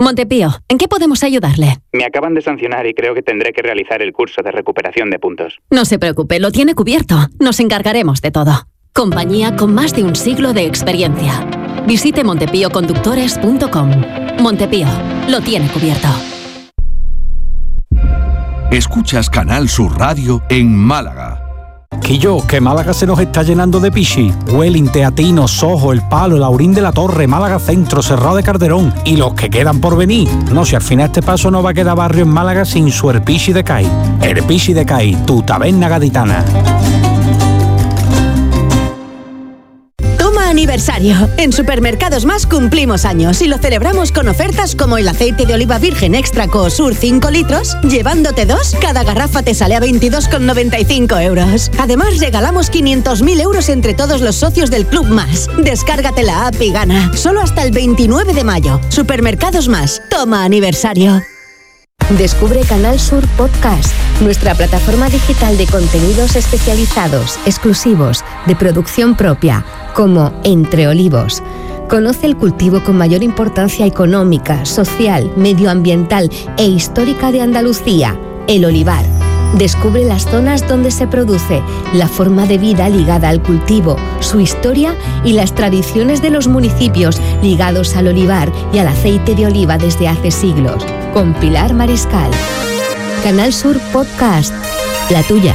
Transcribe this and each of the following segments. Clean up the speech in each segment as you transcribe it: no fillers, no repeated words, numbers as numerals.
Montepío, ¿en qué podemos ayudarle? Me acaban de sancionar y creo que tendré que realizar el curso de recuperación de puntos. No se preocupe, lo tiene cubierto. Nos encargaremos de todo. Compañía con más de un siglo de experiencia. Visite montepíoconductores.com. Montepío, lo tiene cubierto. Escuchas Canal Sur Radio en Málaga. Quillo, que Málaga se nos está llenando de pichi. Huelin, Teatino, Sojo, El Palo, Laurín de la Torre, Málaga Centro, Serrao de Calderón y los que quedan por venir. No, si al final este paso no va a quedar barrio en Málaga sin su Herpichi de Cai. Herpichi de Cai, tu taberna gaditana. Aniversario. En Supermercados Más cumplimos años y lo celebramos con ofertas como el aceite de oliva virgen extra Coosur 5 litros. Llevándote 2, cada garrafa te sale a 22,95 euros. Además, regalamos 500.000 euros entre todos los socios del Club Más. Descárgate la app y gana. Solo hasta el 29 de mayo. Supermercados Más. Toma aniversario. Descubre Canal Sur Podcast, nuestra plataforma digital de contenidos especializados, exclusivos, de producción propia, como Entre Olivos. Conoce el cultivo con mayor importancia económica, social, medioambiental e histórica de Andalucía, el olivar. Descubre las zonas donde se produce, la forma de vida ligada al cultivo, su historia y las tradiciones de los municipios ligados al olivar y al aceite de oliva desde hace siglos. Con Pilar Mariscal. Canal Sur Podcast, la tuya.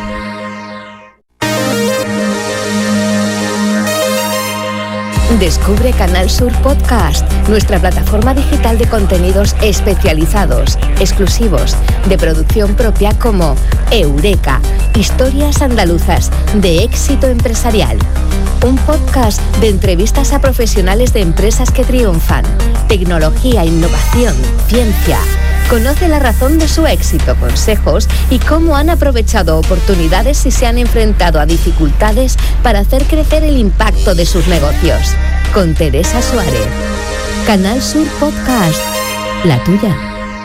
Descubre Canal Sur Podcast, nuestra plataforma digital de contenidos especializados, exclusivos, de producción propia como Eureka, historias andaluzas de éxito empresarial. Un podcast de entrevistas a profesionales de empresas que triunfan, tecnología, innovación, ciencia. Conoce la razón de su éxito, consejos y cómo han aprovechado oportunidades y se han enfrentado a dificultades para hacer crecer el impacto de sus negocios. Con Teresa Suárez. Canal Sur Podcast, la tuya.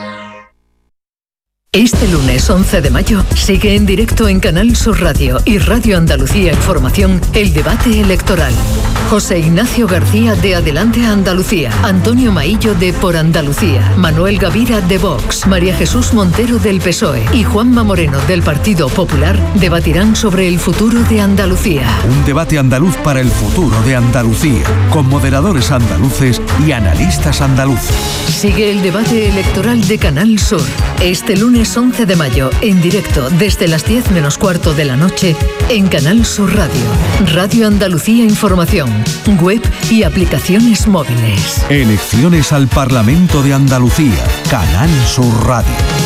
Este lunes 11 de mayo sigue en directo en Canal Sur Radio y Radio Andalucía Información el debate electoral. José Ignacio García de Adelante Andalucía, Antonio Maillo de Por Andalucía, Manuel Gavira de Vox, María Jesús Montero del PSOE y Juanma Moreno del Partido Popular debatirán sobre el futuro de Andalucía. Un debate andaluz para el futuro de Andalucía, con moderadores andaluces y analistas andaluces. Sigue el debate electoral de Canal Sur. Este lunes 11 de mayo, en directo desde las 10 menos cuarto de la noche, en Canal Sur Radio, Radio Andalucía Información, web y aplicaciones móviles. Elecciones al Parlamento de Andalucía, Canal Sur Radio.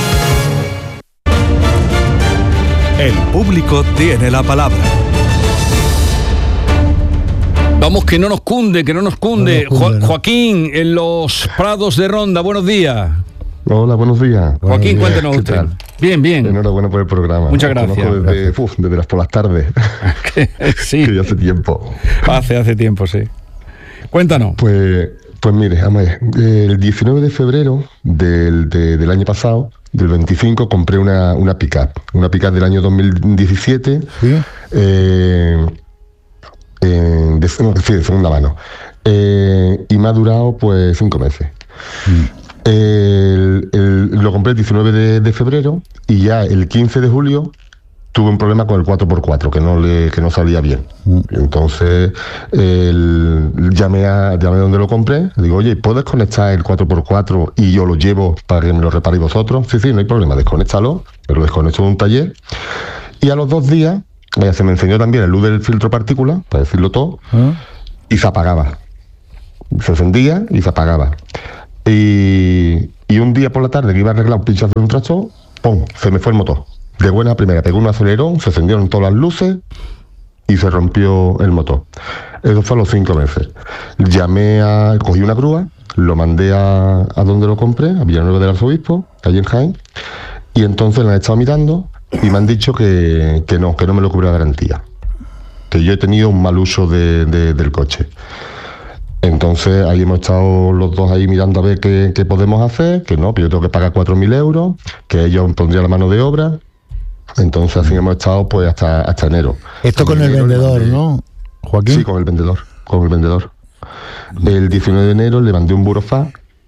El público tiene la palabra. Vamos, que no nos cunde, Joaquín, en los Prados de Ronda, buenos días. Hola, buenos días. Joaquín, cuéntenos usted. Tal? Bien. Enhorabuena por el programa. Muchas gracias. Desde las por las tardes. Sí. Que ya hace tiempo. Hace tiempo, sí. Cuéntanos. Pues mire, el 19 de febrero del año pasado, del 25, compré una pick-up. Una pick-up del año 2017. ¿Sí? De segunda mano. Y me ha durado pues 5 meses. Lo compré el 19 de febrero y ya el 15 de julio tuve un problema con el 4x4 que no salía bien. Entonces llamé a donde lo compré, le digo, oye, ¿puedes conectar el 4x4 y yo lo llevo para que me lo reparéis vosotros? Sí, no hay problema, desconéctalo. Me lo desconecto de un taller y a los 2 días se me encendió también el luz del filtro partícula, para decirlo todo, y se apagaba. Se encendía y se apagaba. Y un día por la tarde que iba a arreglar un pinchazo de un tractor, ¡pum!, se me fue el motor. De buena a primera, pegó un acelerón, se encendieron todas las luces y se rompió el motor. Eso fue a los 5 meses. Cogí una grúa, lo mandé a donde lo compré, a Villanueva del Arzobispo, allí en Jaén, y entonces la han estado mirando y me han dicho que no me lo cubre la garantía. Que yo he tenido un mal uso del coche. Entonces ahí hemos estado los dos ahí mirando a ver qué podemos hacer, que no, que yo tengo que pagar 4.000 euros, que ellos pondrían la mano de obra. Entonces así hemos estado pues hasta enero. Esto con el vendedor, ¿no, Joaquín? Sí, con el vendedor. El 19 de enero le mandé un burofax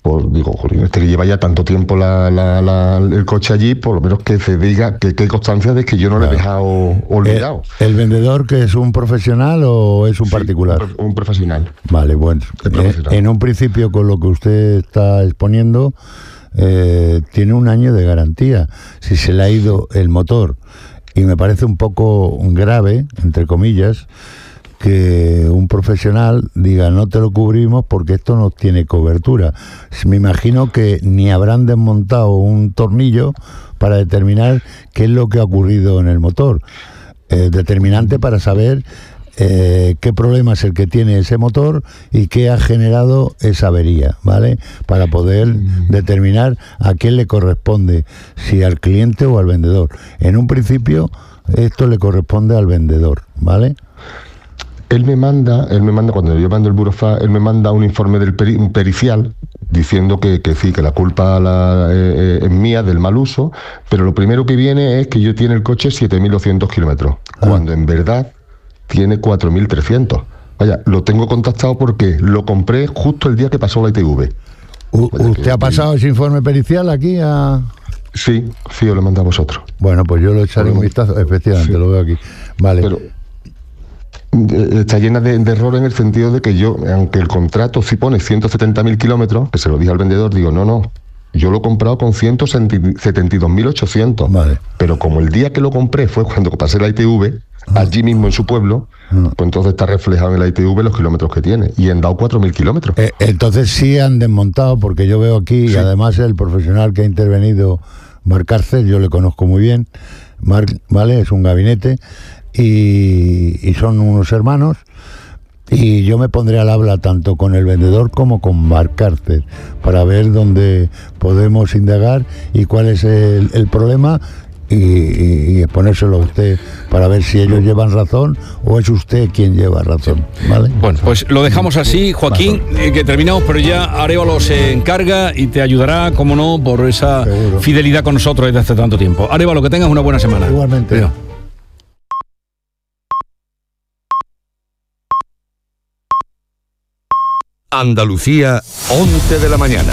pues digo, jolín, este que lleva ya tanto tiempo el coche allí, por lo menos que se diga que hay constancia de que yo no lo he dejado olvidado. ¿El vendedor que es un profesional o es un particular? Un profesional. Vale, bueno. En un principio, con lo que usted está exponiendo, tiene 1 año de garantía. Si se le ha ido el motor, y me parece un poco grave, entre comillas, que un profesional diga no te lo cubrimos porque esto no tiene cobertura. Me imagino que ni habrán desmontado un tornillo para determinar qué es lo que ha ocurrido en el motor. Determinante para saber qué problema es el que tiene ese motor y qué ha generado esa avería, ¿vale? Para poder determinar a quién le corresponde, si al cliente o al vendedor. En un principio esto le corresponde al vendedor, ¿vale? Él me manda, cuando yo mando el burofax, él me manda un informe del pericial diciendo que sí, que la culpa es mía del mal uso, pero lo primero que viene es que yo tiene el coche 7.200 kilómetros, cuando en verdad tiene 4.300. Vaya, lo tengo contactado porque lo compré justo el día que pasó la ITV. ¿Usted ha pasado ese informe pericial aquí a...? Sí, os lo mando a vosotros. Bueno, pues yo lo echaré un vistazo, efectivamente, sí. Lo veo aquí. Vale. Pero está llena de errores en el sentido de que yo, aunque el contrato sí pone 170.000 kilómetros, que se lo dije al vendedor, digo, no, yo lo he comprado con 172.800. Vale. Pero como el día que lo compré fue cuando pasé la ITV, allí mismo en su pueblo, pues entonces está reflejado en la ITV los kilómetros que tiene, y han dado 4.000 kilómetros. Entonces sí han desmontado, porque yo veo aquí, y además el profesional que ha intervenido, Marc Cárcel, yo le conozco muy bien, Marc, ¿vale? Es un gabinete, y son unos hermanos, y yo me pondré al habla tanto con el vendedor como con Marc Cárcel para ver dónde podemos indagar y cuál es el problema y exponérselo a usted para ver si ellos llevan razón o es usted quien lleva razón, ¿vale? Bueno, pues lo dejamos así, Joaquín, que terminamos, pero ya Arévalo se encarga y te ayudará, como no, por esa fidelidad con nosotros desde hace tanto tiempo. Arévalo, que tengas una buena semana. Igualmente. Pero. Andalucía, 11 de la mañana.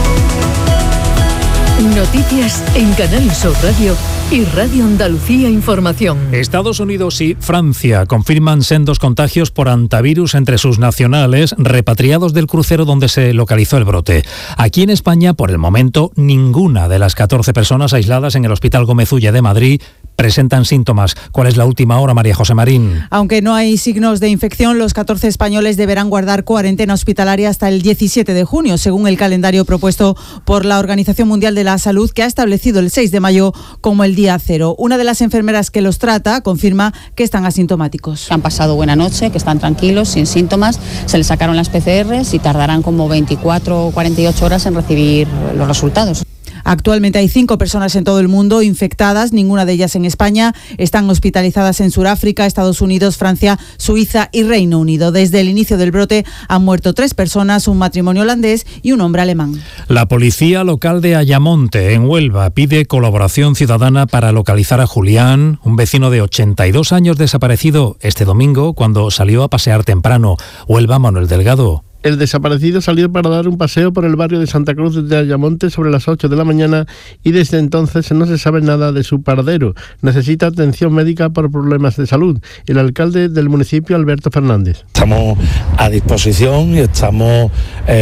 Noticias en Canal Sur Radio y Radio Andalucía Información. Estados Unidos y Francia confirman sendos contagios por hantavirus entre sus nacionales repatriados del crucero donde se localizó el brote. Aquí en España, por el momento, ninguna de las 14 personas aisladas en el Hospital Gómez Ulla de Madrid presentan síntomas. ¿Cuál es la última hora, María José Marín? Aunque no hay signos de infección, los 14 españoles deberán guardar cuarentena hospitalaria hasta el 17 de junio, según el calendario propuesto por la Organización Mundial de la Salud, que ha establecido el 6 de mayo como el día cero. Una de las enfermeras que los trata confirma que están asintomáticos. Han pasado buena noche, que están tranquilos, sin síntomas, se les sacaron las PCRs y tardarán como 24 o 48 horas en recibir los resultados. Actualmente hay 5 personas en todo el mundo infectadas, ninguna de ellas en España. Están hospitalizadas en Sudáfrica, Estados Unidos, Francia, Suiza y Reino Unido. Desde el inicio del brote han muerto 3 personas, un matrimonio holandés y un hombre alemán. La policía local de Ayamonte, en Huelva, pide colaboración ciudadana para localizar a Julián, un vecino de 82 años desaparecido este domingo cuando salió a pasear temprano. Huelva, Manuel Delgado. El desaparecido salió para dar un paseo por el barrio de Santa Cruz de Ayamonte sobre las 8 de la mañana y desde entonces no se sabe nada de su paradero. Necesita atención médica por problemas de salud. El alcalde del municipio, Alberto Fernández. Estamos a disposición y estamos,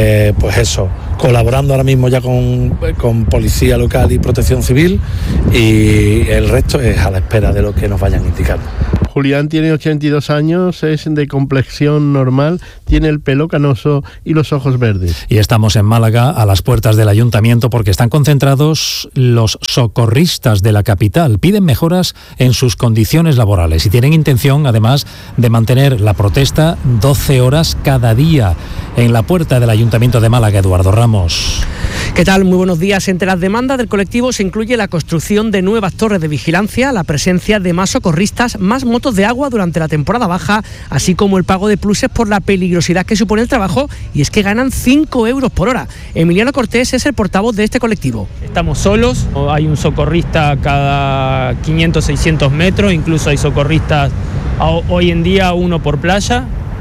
colaborando ahora mismo ya con Policía Local y Protección Civil, y el resto es a la espera de lo que nos vayan indicando. Julián tiene 82 años, es de complexión normal, tiene el pelo canoso y los ojos verdes. Y estamos en Málaga, a las puertas del ayuntamiento, porque están concentrados los socorristas de la capital. Piden mejoras en sus condiciones laborales y tienen intención, además, de mantener la protesta 12 horas cada día. En la puerta del ayuntamiento de Málaga, Eduardo Ramos. ¿Qué tal? Muy buenos días. Entre las demandas del colectivo se incluye la construcción de nuevas torres de vigilancia, la presencia de más socorristas, más motos de agua durante la temporada baja, así como el pago de pluses por la peligrosidad que supone el trabajo, y es que ganan 5 euros por hora. Emiliano Cortés es el portavoz de este colectivo. Estamos solos, hay un socorrista cada 500-600 metros, incluso hay socorristas hoy en día uno por playa.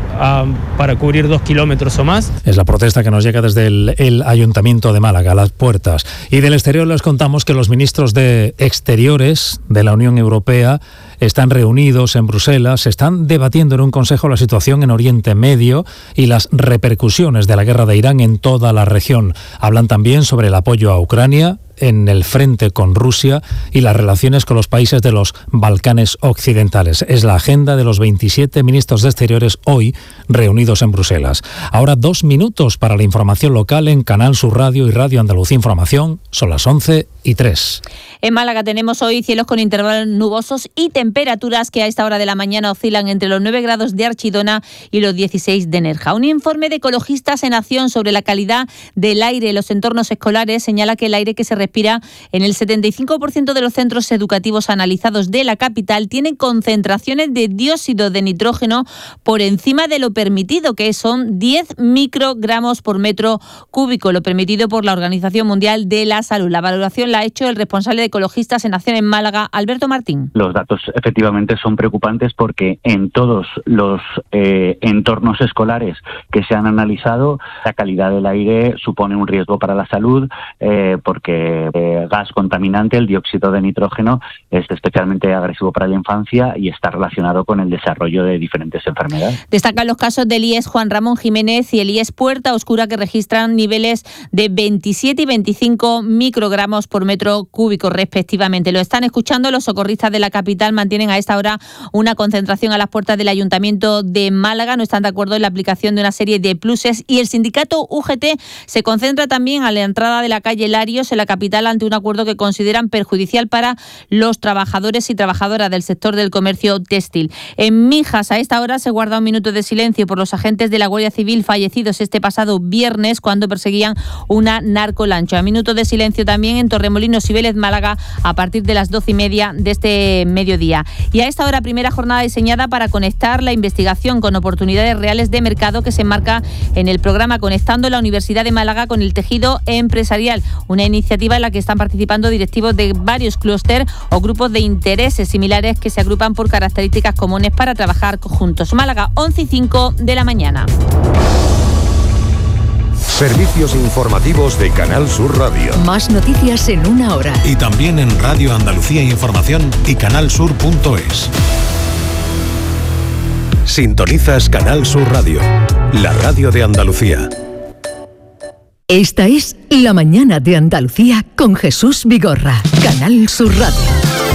para cubrir 2 kilómetros o más. Es la protesta que nos llega desde el Ayuntamiento de Málaga, a las puertas. Y del exterior les contamos que los ministros de Exteriores de la Unión Europea están reunidos en Bruselas, están debatiendo en un consejo la situación en Oriente Medio y las repercusiones de la guerra de Irán en toda la región. Hablan también sobre el apoyo a Ucrania en el frente con Rusia y las relaciones con los países de los Balcanes occidentales. Es la agenda de los 27 ministros de Exteriores hoy reunidos en Bruselas. Ahora 2 minutos para la información local en Canal Sur Radio y Radio Andalucía Información. Son las 11:03. En Málaga tenemos hoy cielos con intervalos nubosos y temperaturas que a esta hora de la mañana oscilan entre los 9 grados de Archidona y los 16 de Nerja. Un informe de Ecologistas en Acción sobre la calidad del aire en los entornos escolares señala que el aire que se respira en el 75% de los centros educativos analizados de la capital tiene concentraciones de dióxido de nitrógeno por encima de lo permitido, que son 10 microgramos por metro cúbico, lo permitido por la Organización Mundial de la Salud. La valoración la ha hecho el responsable de Ecologistas en Acción en Málaga, Alberto Martín. Los datos efectivamente son preocupantes porque en todos los entornos escolares que se han analizado, la calidad del aire supone un riesgo para la salud porque gas contaminante, el dióxido de nitrógeno, es especialmente agresivo para la infancia y está relacionado con el desarrollo de diferentes enfermedades. Destacan los casos del IES Juan Ramón Jiménez y el IES Puerta Oscura, que registran niveles de 27 y 25 microgramos por metro cúbico respectivamente. Lo están escuchando. Los socorristas de la capital mantienen a esta hora una concentración a las puertas del Ayuntamiento de Málaga. No están de acuerdo en la aplicación de una serie de pluses y el sindicato UGT se concentra también a la entrada de la calle Larios en la capital ante un acuerdo que consideran perjudicial para los trabajadores y trabajadoras del sector del comercio textil. En Mijas a esta hora se guarda un minuto de silencio por los agentes de la Guardia Civil fallecidos este pasado viernes cuando perseguían una narcolancha. Minuto de silencio también en Torremolinos y Vélez Málaga a partir de las 12:30 de este mediodía. Y a esta hora primera jornada diseñada para conectar la investigación con oportunidades reales de mercado que se enmarca en el programa Conectando la Universidad de Málaga con el tejido empresarial, una iniciativa en la que están participando directivos de varios clústeres o grupos de intereses similares que se agrupan por características comunes para trabajar juntos. Málaga, 11:05 de la mañana. Servicios informativos de Canal Sur Radio. Más noticias en una hora. Y también en Radio Andalucía Información y canalsur.es. Sintonizas Canal Sur Radio, la radio de Andalucía. Esta es La Mañana de Andalucía con Jesús Vigorra, Canal Sur Radio.